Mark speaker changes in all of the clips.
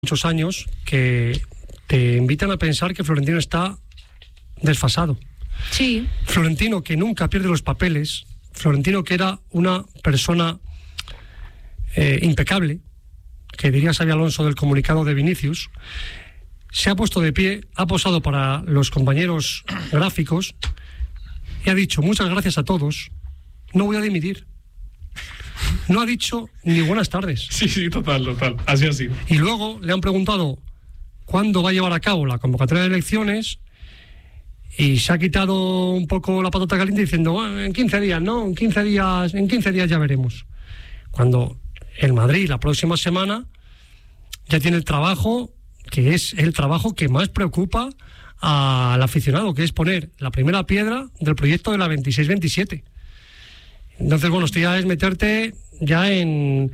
Speaker 1: muchos años que te invitan a pensar que Florentino está desfasado.
Speaker 2: Sí.
Speaker 1: Florentino que nunca pierde los papeles, Florentino que era una persona impecable, que diría Xabi Alonso del comunicado de Vinicius, se ha puesto de pie, ha posado para los compañeros gráficos y ha dicho muchas gracias a todos, no voy a dimitir. No ha dicho ni buenas tardes.
Speaker 3: Sí, total, así ha sido.
Speaker 1: Y luego le han preguntado cuándo va a llevar a cabo la convocatoria de elecciones y se ha quitado un poco la patata caliente diciendo, bueno, en 15 días, ¿no? En 15 días ya veremos. Cuando el Madrid la próxima semana ya tiene el trabajo, que es el trabajo que más preocupa al aficionado, que es poner la primera piedra del proyecto de la 26-27. Entonces, bueno, esto ya es meterte ya en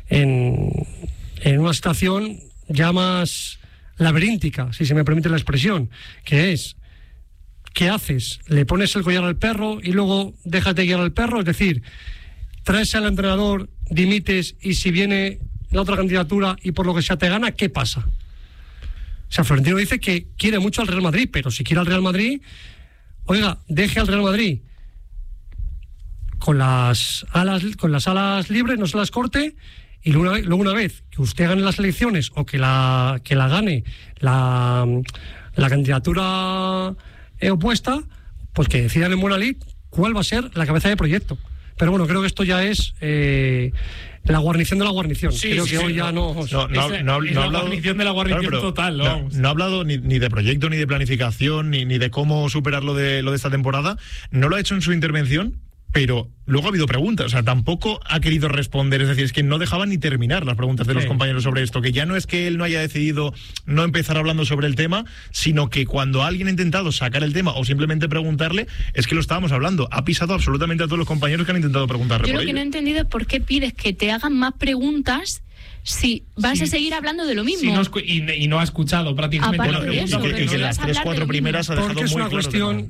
Speaker 1: una situación ya más laberíntica, si se me permite la expresión, que es, ¿qué haces? ¿Le pones el collar al perro y luego dejas de guiar al perro? Es decir, traes al entrenador, dimites y si viene la otra candidatura y por lo que sea te gana, ¿qué pasa? O sea, Florentino dice que quiere mucho al Real Madrid, pero si quiere al Real Madrid, oiga, deje al Real Madrid con las alas libres, no se las corte, y luego una vez que usted gane las elecciones o que la gane la candidatura opuesta, pues que decidan en buena lid cuál va a ser la cabeza de proyecto. Pero bueno, creo que esto ya es la guarnición de la guarnición.
Speaker 3: Sí,
Speaker 1: creo que hoy ya no
Speaker 3: la guarnición de la guarnición, claro, total.
Speaker 4: No ha hablado ni de proyecto, ni de planificación, ni de cómo superar lo de esta temporada. No lo ha hecho en su intervención, pero luego ha habido preguntas, o sea, tampoco ha querido responder, es decir, es que no dejaba ni terminar las preguntas de los compañeros sobre esto, que ya no es que él no haya decidido no empezar hablando sobre el tema, sino que cuando alguien ha intentado sacar el tema o simplemente preguntarle, es que lo estábamos hablando, ha pisado absolutamente a todos los compañeros que han intentado preguntarle.
Speaker 2: Yo lo que no he entendido es por qué pides que te hagan más preguntas si vas a seguir hablando de lo mismo.
Speaker 3: Y no ha escuchado prácticamente.
Speaker 2: Aparte de eso,
Speaker 4: y que las 3-4 primeras ha dejado
Speaker 1: porque es
Speaker 4: muy
Speaker 1: una
Speaker 4: claro
Speaker 1: cuestión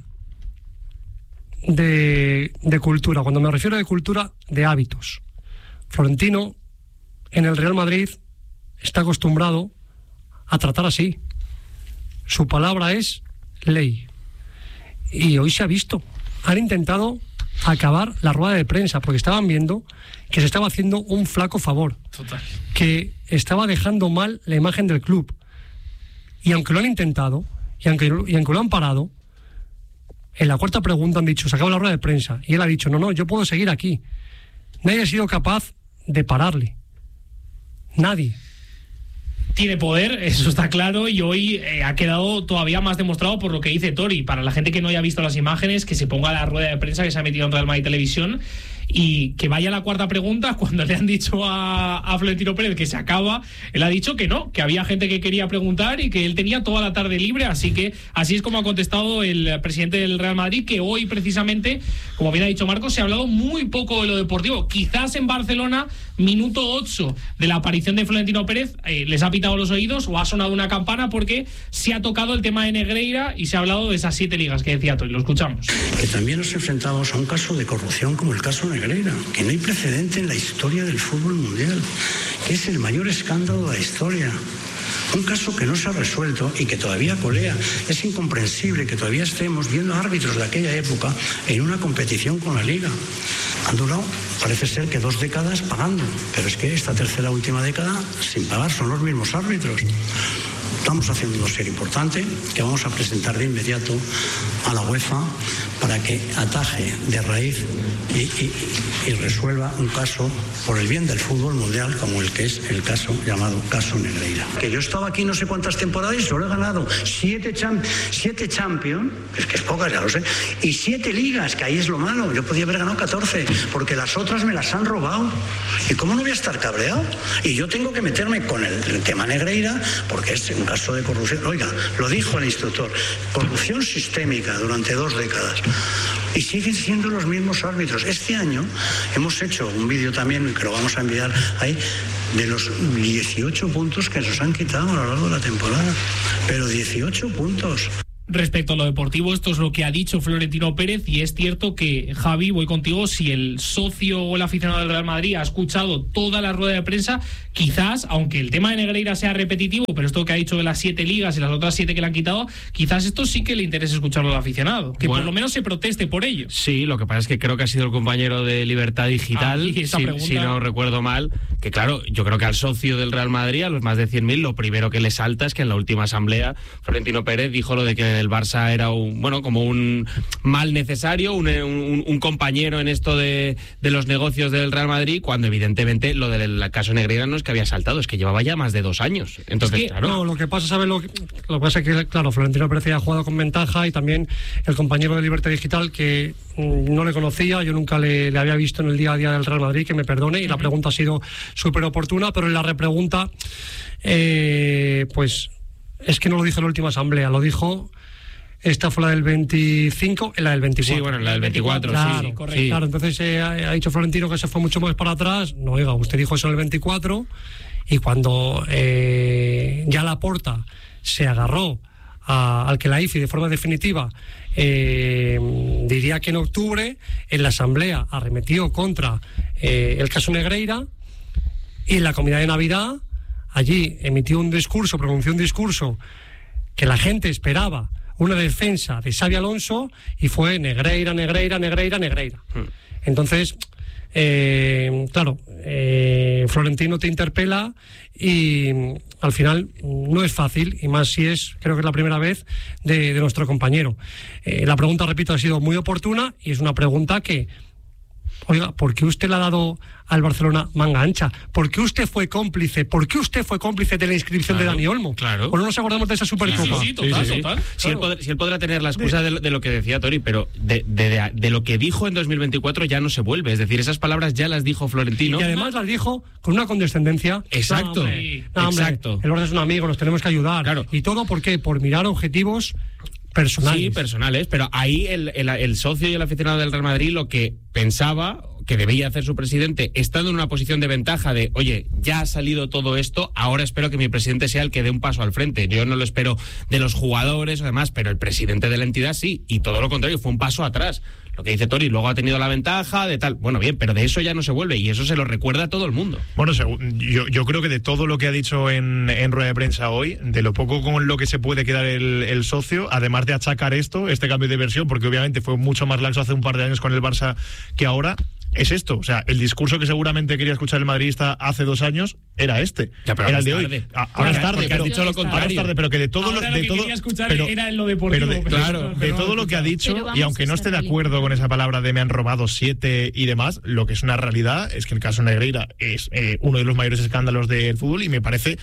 Speaker 1: de cultura. Cuando me refiero de cultura, de hábitos. Florentino en el Real Madrid está acostumbrado a tratar así. Su palabra es ley. Y hoy se ha visto. Han intentado acabar la rueda de prensa porque estaban viendo que se estaba haciendo un flaco favor.
Speaker 3: Total.
Speaker 1: Que estaba dejando mal la imagen del club. Y aunque lo han intentado, y aunque lo han parado, en la cuarta pregunta han dicho, se acaba la rueda de prensa. Y él ha dicho, no, yo puedo seguir aquí. Nadie ha sido capaz de pararle. Nadie.
Speaker 3: Tiene poder, eso está claro, y hoy ha quedado todavía más demostrado por lo que dice Tori. Para la gente que no haya visto las imágenes, que se ponga la rueda de prensa que se ha metido en Real Madrid Televisión y que vaya a la cuarta pregunta. Cuando le han dicho a Florentino Pérez que se acaba, él ha dicho que no, que había gente que quería preguntar y que él tenía toda la tarde libre, así que así es como ha contestado el presidente del Real Madrid, que hoy precisamente, como bien ha dicho Marcos, se ha hablado muy poco de lo deportivo. Quizás en Barcelona, minuto 8 de la aparición de Florentino Pérez, les ha pitado los oídos o ha sonado una campana porque se ha tocado el tema de Negreira y se ha hablado de esas 7 ligas que decía Tori. Lo escuchamos.
Speaker 5: Que también nos enfrentamos a un caso de corrupción como el caso Negreira, que no hay precedente en la historia del fútbol mundial, que es el mayor escándalo de la historia. Un caso que no se ha resuelto y que todavía colea. Es incomprensible que todavía estemos viendo árbitros de aquella época en una competición con la Liga. Han durado, parece ser que 2 décadas pagando, pero es que esta tercera última década sin pagar son los mismos árbitros. Estamos haciendo un dossier importante que vamos a presentar de inmediato a la UEFA para que ataje de raíz y resuelva un caso por el bien del fútbol mundial como el que es el caso llamado caso Negreira. Que yo estaba aquí no sé cuántas temporadas y solo he ganado 7 Champions, es que es pocas, ya lo sé, y 7 ligas, que ahí es lo malo. Yo podía haber ganado 14, porque las otras me las han robado. ¿Y cómo no voy a estar cabreado? Y yo tengo que meterme con el tema Negreira porque es un caso de corrupción. Oiga, lo dijo el instructor, corrupción sistémica durante 2 décadas. Y siguen siendo los mismos árbitros. Este año hemos hecho un vídeo también, que lo vamos a enviar ahí, de los 18 puntos que nos han quitado a lo largo de la temporada. Pero 18 puntos.
Speaker 3: Respecto a lo deportivo, esto es lo que ha dicho Florentino Pérez, y es cierto que, Javi, voy contigo, si el socio o el aficionado del Real Madrid ha escuchado toda la rueda de prensa, quizás, aunque el tema de Negreira sea repetitivo, pero esto que ha dicho de las 7 ligas y las otras 7 que le han quitado, quizás esto sí que le interesa escucharlo al aficionado, que por lo menos se proteste por ello.
Speaker 6: Sí, lo que pasa es que creo que ha sido el compañero de Libertad Digital, si no recuerdo mal, que claro, yo creo que al socio del Real Madrid, a los más de 100.000, lo primero que le salta es que en la última asamblea Florentino Pérez dijo lo de que el Barça era como un mal necesario, un compañero en esto de los negocios del Real Madrid, cuando evidentemente lo del caso Negreira no es que había saltado, es que llevaba ya más de 2 años. Entonces, claro.
Speaker 1: No, lo que pasa, ¿sabes? Lo que pasa es que, claro, Florentino Pérez ha jugado con ventaja, y también el compañero de Libertad Digital, que no le conocía, yo nunca le había visto en el día a día del Real Madrid, que me perdone, y la pregunta ha sido súper oportuna, pero en la repregunta, pues es que no lo dijo en la última asamblea, lo dijo. Esta fue la del 25, la del 24.
Speaker 6: Sí, bueno, la del 24,
Speaker 1: claro,
Speaker 6: sí,
Speaker 3: correcto.
Speaker 1: Claro, entonces ha dicho Florentino que se fue mucho más para atrás. No, oiga, usted dijo eso en el 24, y cuando ya Laporta se agarró al que la IFI de forma definitiva, diría que en octubre, en la asamblea arremetió contra el caso Negreira, y en la comida de Navidad allí pronunció un discurso que la gente esperaba, una defensa de Xabi Alonso, y fue Negreira. Entonces, claro, Florentino te interpela, y al final no es fácil, y más si creo que es la primera vez de nuestro compañero. La pregunta, repito, ha sido muy oportuna, y es una pregunta que, oiga, ¿por qué usted le ha dado al Barcelona manga ancha? ¿Por qué usted fue cómplice? De la inscripción de Dani Olmo?
Speaker 6: Claro.
Speaker 1: ¿O no nos acordamos de esa Supercopa?
Speaker 3: Sí, total.
Speaker 6: Si él podrá tener la excusa de lo que decía Tori, pero de lo que dijo en 2024 ya no se vuelve. Es decir, esas palabras ya las dijo Florentino.
Speaker 1: Y además las dijo con una condescendencia.
Speaker 6: Exacto. Exacto.
Speaker 1: El Barça es un amigo, nos tenemos que ayudar. Claro. ¿Y todo por qué? Por mirar objetivos personales.
Speaker 6: Sí, personales, pero ahí el socio y el aficionado del Real Madrid lo que pensaba que debía hacer su presidente, estando en una posición de ventaja de, oye, ya ha salido todo esto, ahora espero que mi presidente sea el que dé un paso al frente. Yo no lo espero de los jugadores o demás, pero el presidente de la entidad sí, y todo lo contrario, fue un paso atrás. Lo que dice Tori, luego ha tenido la ventaja de tal. Bueno, bien, pero de eso ya no se vuelve, y eso se lo recuerda a todo el mundo. Bueno,
Speaker 4: yo creo que de todo lo que ha dicho en rueda de prensa hoy, de lo poco con lo que se puede quedar el socio, además de achacar este cambio de versión, porque obviamente fue mucho más laxo hace un par de años con el Barça que ahora, es esto. O sea, el discurso que seguramente quería escuchar el madridista hace 2 años era este.
Speaker 6: Ya, pero
Speaker 4: era el de
Speaker 6: tarde.
Speaker 4: hoy. Ahora es tarde,
Speaker 6: pero has dicho lo contrario.
Speaker 4: Ahora es tarde, pero que de todo
Speaker 3: ahora lo que quería escuchar era en lo deportivo.
Speaker 4: De todo lo que ha dicho, y aunque no esté de acuerdo con esa palabra de me han robado 7 y demás, lo que es una realidad es que el caso Negreira es uno de los mayores escándalos del fútbol, y me parece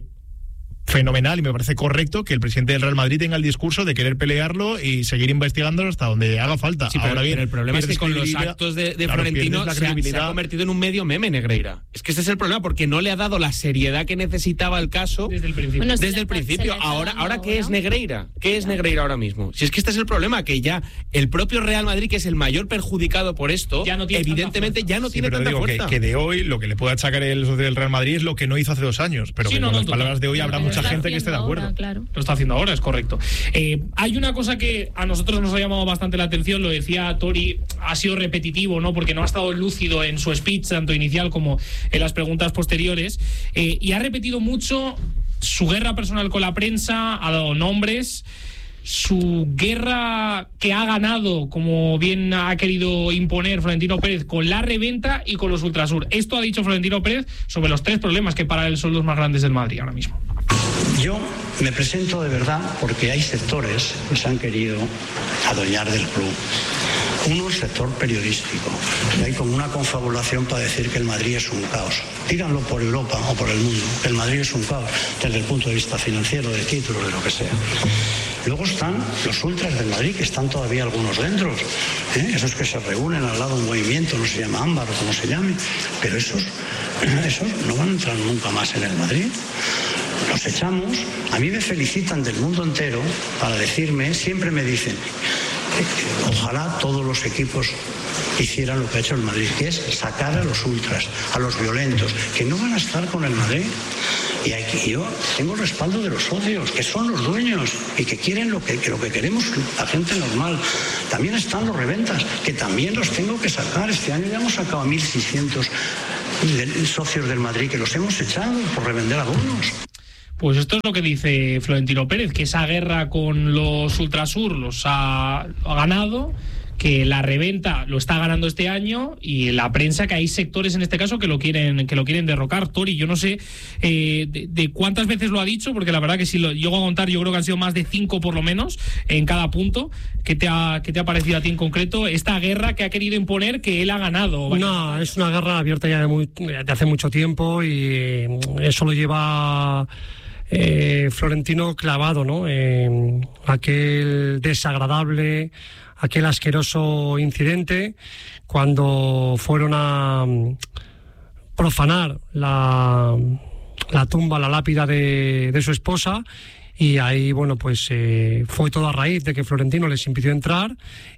Speaker 4: fenomenal, y me parece correcto que el presidente del Real Madrid tenga el discurso de querer pelearlo y seguir investigándolo hasta donde haga falta.
Speaker 6: Sí, ahora bien, pero el problema es que con los actos de Florentino se ha convertido en un medio meme Negreira. Es que ese es el problema, porque no le ha dado la seriedad que necesitaba el caso desde el principio.
Speaker 2: Bueno,
Speaker 6: desde el principio. Ahora ¿qué es Negreira? ¿Qué es Negreira ahora mismo? Si es que este es el problema, que ya el propio Real Madrid, que es el mayor perjudicado por esto, ya no tiene evidentemente ya no tiene tanta fuerza.
Speaker 4: Que de hoy lo que le puede achacar el socio del Real Madrid es lo que no hizo hace 2 años, pero con las palabras de hoy habrá mucha gente que esté de acuerdo.
Speaker 2: Ahora, claro.
Speaker 3: Lo está haciendo ahora, es correcto. Hay una cosa que a nosotros nos ha llamado bastante la atención, lo decía Tori, ha sido repetitivo, ¿no? Porque no ha estado lúcido en su speech, tanto inicial como en las preguntas posteriores, y ha repetido mucho su guerra personal con la prensa, ha dado nombres, su guerra que ha ganado, como bien ha querido imponer Florentino Pérez, con la reventa y con los Ultrasur. Esto ha dicho Florentino Pérez sobre los 3 problemas que para él son los más grandes del Madrid ahora mismo.
Speaker 5: Yo me presento de verdad porque hay sectores que se han querido adueñar del club. Uno, el sector periodístico, que hay como una confabulación para decir que el Madrid es un caos. Díganlo por Europa o por el mundo, que el Madrid es un caos desde el punto de vista financiero, de títulos, de lo que sea. Luego están los ultras del Madrid, que están todavía algunos dentro, esos que se reúnen al lado de un movimiento, no se llama Ámbar o como se llame, pero esos no van a entrar nunca más en el Madrid. Los echamos, a mí me felicitan del mundo entero para decirme, siempre me dicen, ojalá todos los equipos hicieran lo que ha hecho el Madrid, que es sacar a los ultras, a los violentos, que no van a estar con el Madrid. Y aquí yo tengo el respaldo de los socios, que son los dueños y que quieren lo que queremos la gente normal. También están los reventas, que también los tengo que sacar. Este año ya hemos sacado a 1.600 socios del Madrid, que los hemos echado por revender abonos.
Speaker 3: Pues esto es lo que dice Florentino Pérez, que esa guerra con los Ultrasur los ha ganado, que la reventa lo está ganando este año, y la prensa, que hay sectores en este caso que lo quieren derrocar. Tori, yo no sé de cuántas veces lo ha dicho, porque la verdad que si lo llego a contar, yo creo que han sido más de 5 por lo menos en cada punto. ¿Qué te ha parecido a ti en concreto esta guerra que ha querido imponer, que él ha ganado?
Speaker 1: No, es una guerra abierta ya de hace mucho tiempo, y eso lo lleva Florentino clavado, ¿no? Aquel desagradable, aquel asqueroso incidente cuando fueron a profanar la tumba, la lápida de su esposa, y ahí, bueno, pues fue todo a raíz de que Florentino les impidió entrar,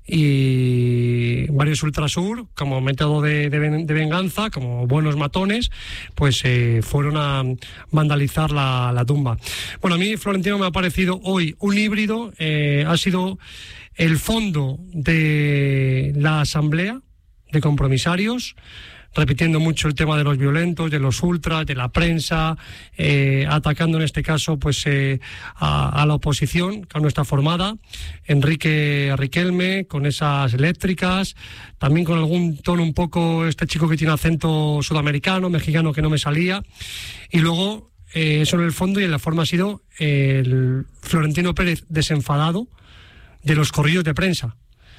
Speaker 1: y varios Ultrasur, como método de venganza, como buenos matones, pues fueron a vandalizar la tumba. Bueno, a mí Florentino me ha parecido hoy un híbrido. Ha sido el fondo de la asamblea de compromisarios, repitiendo mucho el tema de los violentos, de los ultras, de la prensa, atacando en este caso pues a la oposición, que aún no está formada. Enrique Riquelme, con esas eléctricas, también con algún tono un poco, este chico que tiene acento sudamericano, mexicano, que no me salía. Y luego, eso en el fondo, y en la forma ha sido el Florentino Pérez desenfadado de los corrillos de prensa.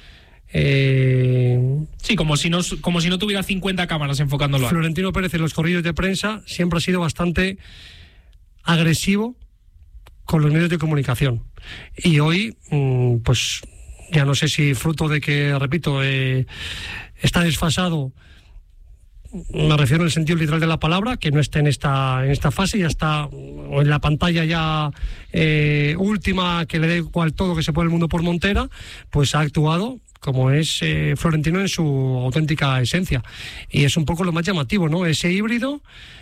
Speaker 3: Sí, como si no tuviera 50 cámaras enfocándolo.
Speaker 1: Florentino Pérez en los corrillos de prensa siempre ha sido bastante agresivo con los medios de comunicación. Y hoy, pues ya no sé si fruto de que, repito, está desfasado, me refiero en el sentido literal de la palabra, que no esté en esta fase, ya está, o en la pantalla ya última, que le dé igual todo, que se pone el mundo por montera, pues ha actuado como es Florentino en su auténtica esencia. Y es un poco lo más llamativo, ¿no? Ese híbrido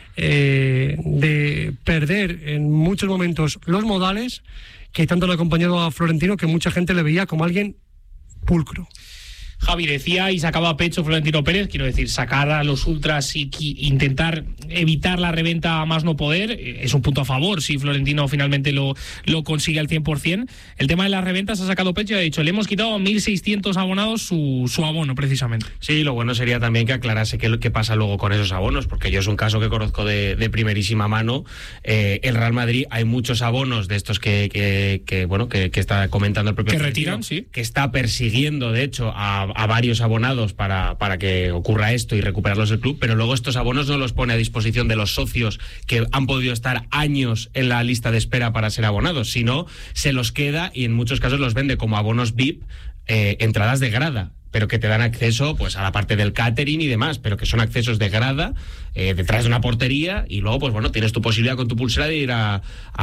Speaker 1: de perder en muchos momentos los modales, que tanto le ha acompañado a Florentino, que mucha gente le veía como alguien pulcro.
Speaker 3: Javi, decía y sacaba a pecho Florentino Pérez, quiero decir, sacar a los ultras y intentar evitar la reventa a más no poder, es un punto a favor si Florentino finalmente lo consigue al 100%. El tema de las reventas ha sacado pecho y ha dicho, le hemos quitado a 1.600 abonados su abono, precisamente.
Speaker 6: Sí, lo bueno sería también que aclarase qué pasa luego con esos abonos, porque yo es un caso que conozco de primerísima mano. El Real Madrid, hay muchos abonos de estos que está comentando el propio
Speaker 3: que retiran, sí,
Speaker 6: que está persiguiendo, de hecho, a varios abonados para que ocurra esto y recuperarlos del club, pero luego estos abonos no los pone a disposición de los socios que han podido estar años en la lista de espera para ser abonados, sino se los queda y en muchos casos los vende como abonos VIP, entradas de grada, pero que te dan acceso pues a la parte del catering y demás, pero que son accesos de grada detrás de una portería, y luego pues bueno, tienes tu posibilidad con tu pulsera de ir a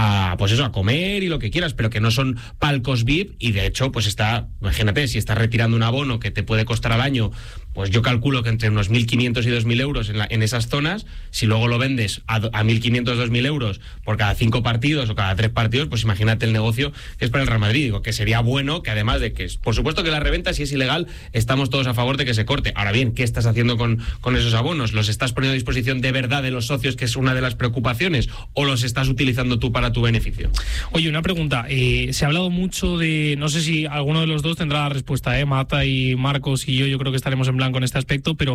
Speaker 6: comer y lo que quieras, pero que no son palcos VIP. Y de hecho pues imagínate, si estás retirando un abono que te puede costar al año, pues yo calculo que entre unos 1.500 y 2.000 euros en esas zonas, si luego lo vendes a 1.500, 2.000 euros por cada 5 partidos o cada 3 partidos, pues imagínate el negocio que es para el Real Madrid. Digo, que sería bueno que, además de que, por supuesto que la reventa, si es ilegal, estamos todos a favor de que se corte. Ahora bien, ¿qué estás haciendo con esos abonos? ¿Los estás poniendo a disposición de verdad de los socios, que es una de las preocupaciones, o los estás utilizando tú para tu beneficio?
Speaker 3: Oye, una pregunta, se ha hablado mucho de, no sé si alguno de los dos tendrá la respuesta, Mata y Marcos y yo creo que estaremos en blanco en este aspecto, pero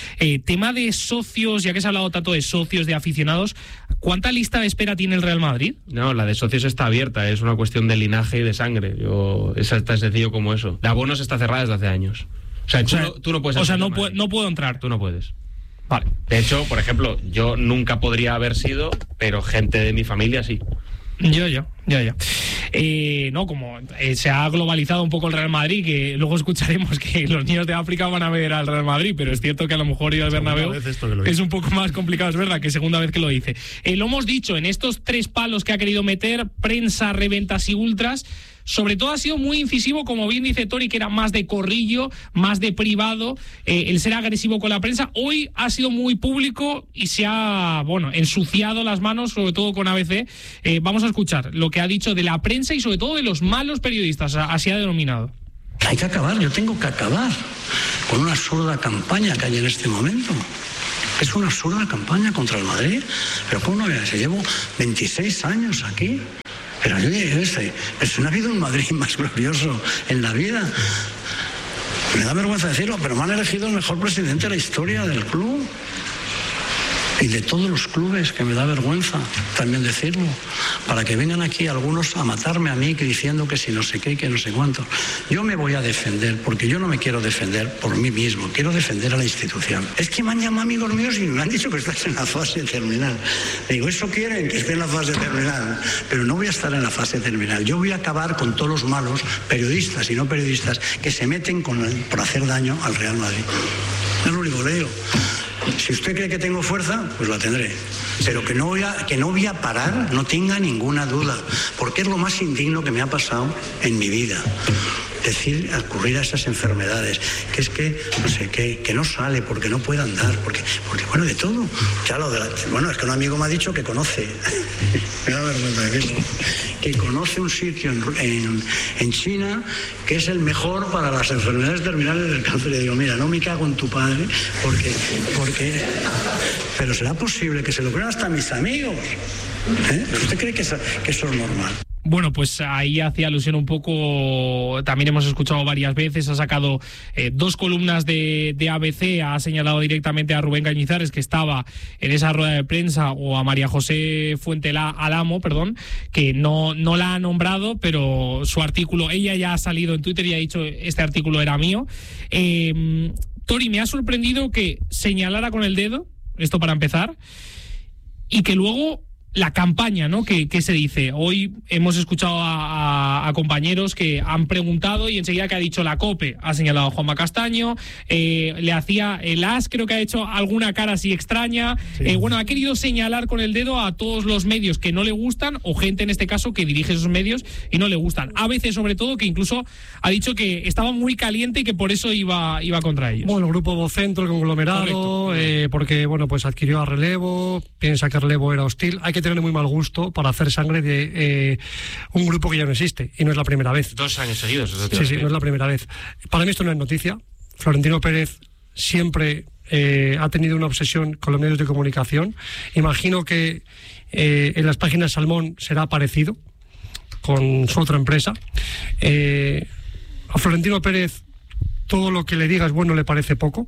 Speaker 3: tema de socios, ya que se ha hablado tanto de socios, de aficionados, ¿cuánta lista de espera tiene el Real Madrid?
Speaker 6: No, la de socios está abierta, es una cuestión de linaje y de sangre, es tan sencillo como eso. De abonos está cerrada desde hace años. O sea, tú no puedes.
Speaker 3: O sea, no puedo entrar.
Speaker 6: Tú no puedes.
Speaker 3: Vale.
Speaker 6: De hecho, por ejemplo, yo nunca podría haber sido, pero gente de mi familia sí.
Speaker 3: Ya. No, como se ha globalizado un poco el Real Madrid, que luego escucharemos que los niños de África van a ver al Real Madrid, pero es cierto que a lo mejor ir al Bernabéu es un poco más complicado, es verdad, que segunda vez que lo dice. Lo hemos dicho, en estos 3 palos que ha querido meter, prensa, reventas y ultras, sobre todo ha sido muy incisivo, como bien dice Tori, que era más de corrillo, más de privado, el ser agresivo con la prensa. Hoy ha sido muy público y se ha, ensuciado las manos, sobre todo con ABC. Vamos a escuchar lo que ha dicho de la prensa y sobre todo de los malos periodistas, así ha denominado.
Speaker 5: Hay que acabar, yo tengo que acabar con una absurda campaña que hay en este momento. Es una absurda campaña contra el Madrid. Pero ¿cómo no? Se llevo 26 años aquí. Pero yo no ha habido un Madrid más glorioso en la vida. Me da vergüenza decirlo, pero me han elegido el mejor presidente de la historia del club. Y de todos los clubes, que me da vergüenza también decirlo, para que vengan aquí algunos a matarme a mí, que diciendo que si no sé qué, que no sé cuánto. Yo me voy a defender, porque yo no me quiero defender por mí mismo, quiero defender a la institución. Es que me han llamado amigos míos y me han dicho que estás en la fase terminal. Digo, eso quieren, que esté en la fase terminal, pero no voy a estar en la fase terminal. Yo voy a acabar con todos los malos, periodistas y no periodistas, que se meten por hacer daño al Real Madrid. Es lo único que le digo. Si usted cree que tengo fuerza, pues la tendré. Pero que no voy a parar, no tenga ninguna duda, porque es lo más indigno que me ha pasado en mi vida. Ocurrir a esas enfermedades, que es que, no sé qué, que no sale porque no puede andar, porque bueno, de todo. Ya es que un amigo me ha dicho que conoce, me da vergüenza decirlo, que conoce un sitio en China que es el mejor para las enfermedades terminales del cáncer. Y digo, mira, no me cago en tu padre, porque pero será posible que se lo crean hasta mis amigos. ¿Usted cree que eso es normal?
Speaker 3: Bueno, pues ahí hacía alusión un poco, también hemos escuchado varias veces, ha sacado 2 columnas de ABC, ha señalado directamente a Rubén Cañizares, que estaba en esa rueda de prensa, o a María José Alamo, que no la ha nombrado, pero su artículo, ella ya ha salido en Twitter y ha dicho, este artículo era mío. Tori, me ha sorprendido que señalara con el dedo, esto para empezar, y que luego la campaña, ¿no? Que se dice. Hoy hemos escuchado a compañeros que han preguntado y enseguida que ha dicho la COPE, ha señalado a Juanma Castaño, le hacía el AS, creo que ha hecho alguna cara así extraña. Sí. Ha querido señalar con el dedo a todos los medios que no le gustan, o gente en este caso que dirige esos medios y no le gustan. A veces, sobre todo, que incluso ha dicho que estaba muy caliente y que por eso iba contra ellos.
Speaker 1: Bueno, el grupo Vocentro, el conglomerado, correcto. Porque pues adquirió a Relevo, piensa que Relevo era hostil. Hay que tener muy mal gusto para hacer sangre de un grupo que ya no existe, y no es la primera vez.
Speaker 6: 2 años seguidos.
Speaker 1: Sí, no es la primera vez. Para mí esto no es noticia. Florentino Pérez siempre ha tenido una obsesión con los medios de comunicación. Imagino que en las páginas Salmón será parecido con su otra empresa. A Florentino Pérez todo lo que le digas bueno le parece poco,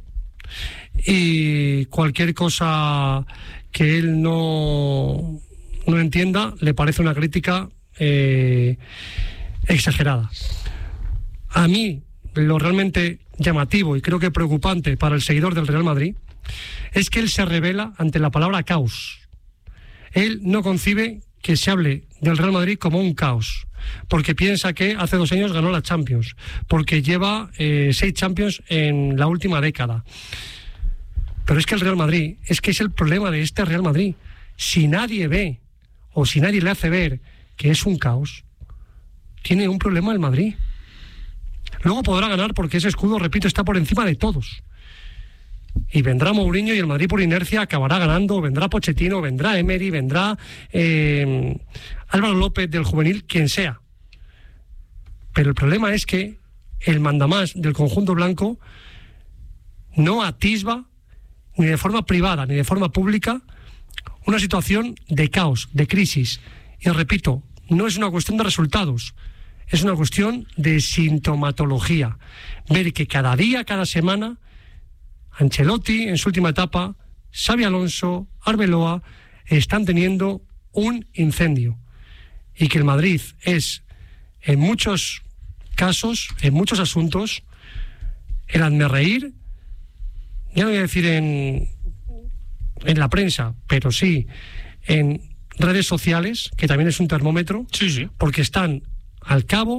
Speaker 1: y cualquier cosa que él no entienda le parece una crítica exagerada. A mí lo realmente llamativo y creo que preocupante para el seguidor del Real Madrid es que él se revela ante la palabra caos. Él no concibe que se hable del Real Madrid como un caos, porque piensa que hace 2 años ganó la Champions, porque lleva 6 Champions en la última década. Pero es que el Real Madrid, es el problema de este Real Madrid. Si nadie ve, o si nadie le hace ver que es un caos, tiene un problema el Madrid. Luego podrá ganar porque ese escudo, repito, está por encima de todos. Y vendrá Mourinho y el Madrid por inercia acabará ganando, vendrá Pochettino, vendrá Emery, vendrá Álvaro López del juvenil, quien sea. Pero el problema es que el mandamás del conjunto blanco no atisba, ni de forma privada ni de forma pública, una situación de caos, de crisis. Y repito, no es una cuestión de resultados, es una cuestión de sintomatología. Ver que cada día, cada semana, Ancelotti en su última etapa, Xabi Alonso, Arbeloa, están teniendo un incendio. Y que el Madrid es, en muchos casos, en muchos asuntos, el hazmerreír, ya no voy a decir en la prensa, pero sí en redes sociales, que también es un termómetro,
Speaker 3: sí.
Speaker 1: Porque están al cabo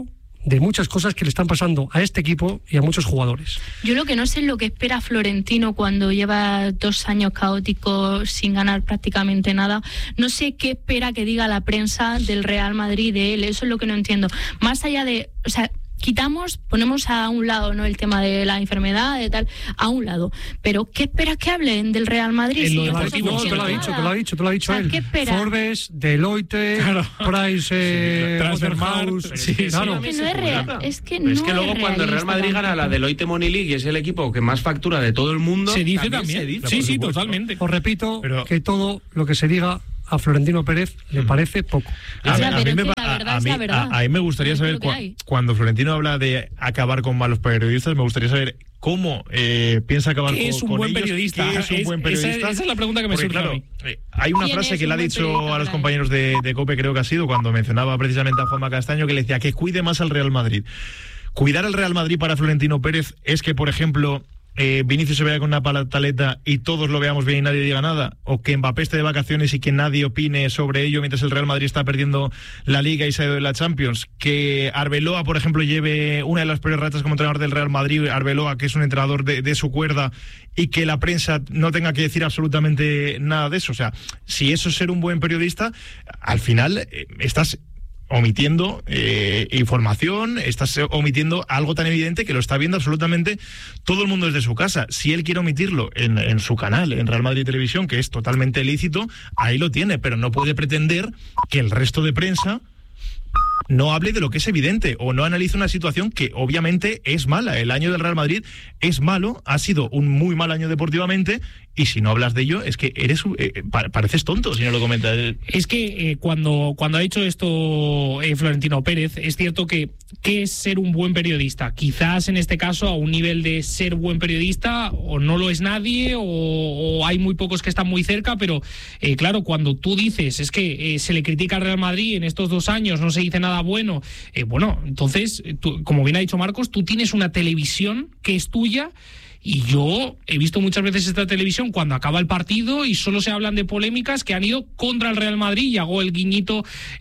Speaker 1: de muchas cosas que le están pasando a este equipo y a muchos jugadores.
Speaker 2: Yo lo que no sé es lo que espera Florentino cuando lleva 2 años caóticos sin ganar prácticamente nada. No sé qué espera que diga la prensa del Real Madrid de él, eso es lo que no entiendo. Más allá de, o sea, ponemos a un lado, ¿no?, el tema de la enfermedad, de tal, a un lado. Pero ¿qué esperas que hablen del Real Madrid?
Speaker 1: Te lo ha dicho él.
Speaker 2: ¿Qué esperas?
Speaker 1: Forbes, Deloitte, Price,
Speaker 3: Transfermarkt.
Speaker 1: Claro.
Speaker 2: Es que no es real. Es que
Speaker 6: luego cuando el Real Madrid gana la Deloitte Money League y es el equipo que más factura de todo el mundo,
Speaker 3: se dice también. Sí, totalmente.
Speaker 1: Os repito que todo lo que se diga a Florentino Pérez le parece poco.
Speaker 4: A mí me gustaría saber, cuando Florentino habla de acabar con malos periodistas, me gustaría saber cómo piensa acabar con ellos.
Speaker 3: ¿Qué es un buen periodista? Esa es la pregunta que me surge, claro, a mí.
Speaker 4: Hay una frase que le ha dicho a los compañeros de COPE, creo que ha sido, cuando mencionaba precisamente a Juanma Castaño, que le decía que cuide más al Real Madrid. Cuidar al Real Madrid para Florentino Pérez es que, por ejemplo, Vinicius se vea con una pataleta y todos lo veamos bien y nadie diga nada, o que Mbappé esté de vacaciones y que nadie opine sobre ello mientras el Real Madrid está perdiendo la Liga y se ha ido de la Champions, que Arbeloa, por ejemplo, lleve una de las peores rachas como entrenador del Real Madrid, Arbeloa, que es un entrenador de su cuerda, y que la prensa no tenga que decir absolutamente nada de eso. O sea, si eso es ser un buen periodista, al final estás omitiendo información, estás omitiendo algo tan evidente que lo está viendo absolutamente todo el mundo desde su casa. Si él quiere omitirlo en su canal, en Real Madrid Televisión, que es totalmente lícito, ahí lo tiene, pero no puede pretender que el resto de prensa no hable de lo que es evidente o no analice una situación que obviamente es mala. El año del Real Madrid es malo, ha sido un muy mal año deportivamente, y si no hablas de ello es que pareces tonto si no lo comentas.
Speaker 3: Es que cuando ha dicho esto Florentino Pérez, es cierto que ¿qué es ser un buen periodista? Quizás en este caso a un nivel de ser buen periodista o no lo es nadie o hay muy pocos que están muy cerca, pero claro, cuando tú dices es que se le critica al Real Madrid en estos 2 años, no se dice nada bueno, entonces, tú, como bien ha dicho Marcos, tú tienes una televisión que es tuya. Y yo he visto muchas veces esta televisión cuando acaba el partido y solo se hablan de polémicas que han ido contra el Real Madrid, y hago el guiñito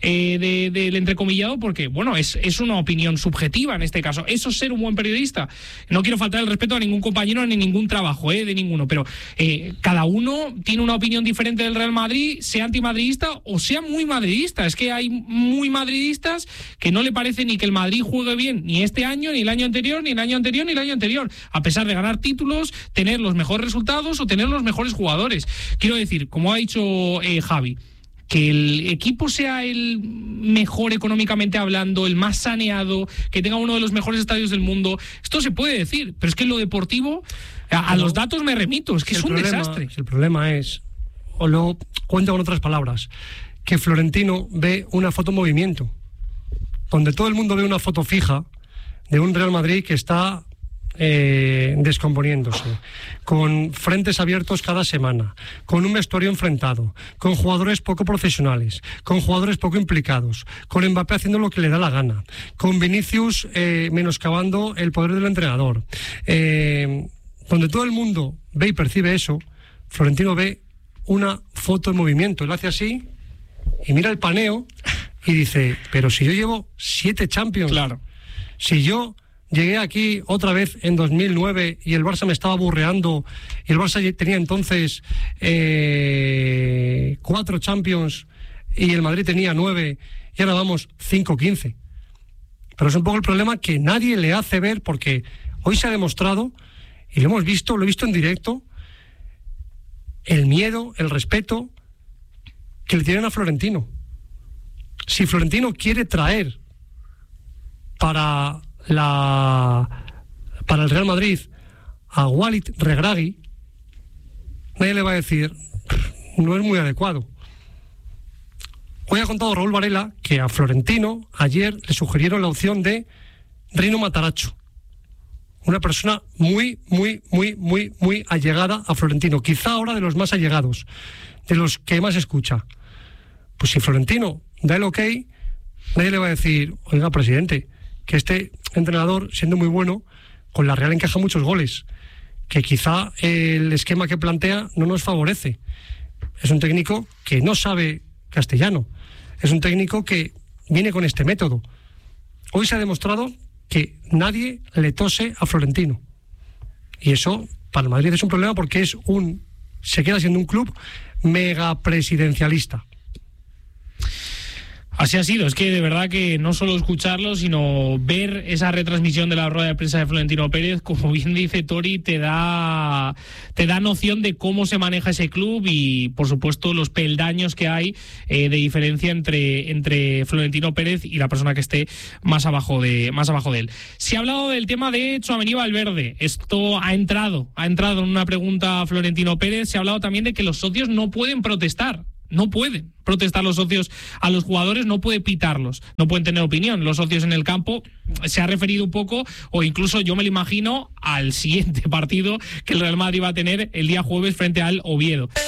Speaker 3: del entrecomillado porque, es una opinión subjetiva en este caso. Eso es ser un buen periodista. No quiero faltar el respeto a ningún compañero ni ningún trabajo, de ninguno, pero cada uno tiene una opinión diferente del Real Madrid, sea antimadridista o sea muy madridista. Es que hay muy madridistas que no le parece ni que el Madrid juegue bien ni este año, ni el año anterior, ni el año anterior, ni el año anterior, a pesar de ganar títulos, tener los mejores resultados o tener los mejores jugadores. Quiero decir, como ha dicho Javi, que el equipo sea el mejor económicamente hablando, el más saneado, que tenga uno de los mejores estadios del mundo, esto se puede decir, pero es que en lo deportivo, a los datos me remito, es que es un desastre.
Speaker 1: El problema es, o lo cuento con otras palabras, que Florentino ve una foto en movimiento, donde todo el mundo ve una foto fija de un Real Madrid que está descomponiéndose, con frentes abiertos cada semana, con un vestuario enfrentado, con jugadores poco profesionales, con jugadores poco implicados, con Mbappé haciendo lo que le da la gana, con Vinicius menoscabando el poder del entrenador, donde todo el mundo ve y percibe eso. Florentino ve una foto en movimiento, él hace así y mira el paneo y dice, pero si yo llevo 7 Champions,
Speaker 3: claro,
Speaker 1: si yo llegué aquí otra vez en 2009 y el Barça me estaba burreando y el Barça tenía entonces 4 Champions y el Madrid tenía 9 y ahora vamos 5-15. Pero es un poco el problema que nadie le hace ver, porque hoy se ha demostrado, y lo hemos visto, lo he visto en directo, el miedo, el respeto que le tienen a Florentino. Si Florentino quiere traer para el Real Madrid a Walid Regragui, nadie le va a decir no es muy adecuado. Hoy ha contado Raúl Varela que a Florentino ayer le sugirieron la opción de Rino Mataracho, una persona muy allegada a Florentino, quizá ahora de los más allegados, de los que más escucha. Pues si Florentino da el ok, nadie le va a decir, oiga, presidente, que este entrenador, siendo muy bueno, con la Real encaja muchos goles, que quizá el esquema que plantea no nos favorece. Es un técnico que no sabe castellano, es un técnico que viene con este método. hoy se ha demostrado que nadie le tose a Florentino. Y eso para el Madrid es un problema porque se queda siendo un club mega presidencialista.
Speaker 3: Así ha sido, es que de verdad que no solo escucharlo, sino ver esa retransmisión de la rueda de prensa de Florentino Pérez, como bien dice Tori, te da noción de cómo se maneja ese club y, por supuesto, los peldaños que hay de diferencia entre Florentino Pérez y la persona que esté más abajo de él. Se ha hablado del tema de Tchouaméni Valverde. Esto ha entrado en una pregunta a Florentino Pérez. Se ha hablado también de que los socios no pueden protestar. No pueden protestar los socios a los jugadores, no puede pitarlos, no pueden tener opinión. Los socios en el campo, se ha referido un poco, o incluso yo me lo imagino, al siguiente partido que el Real Madrid va a tener el día jueves frente al Oviedo.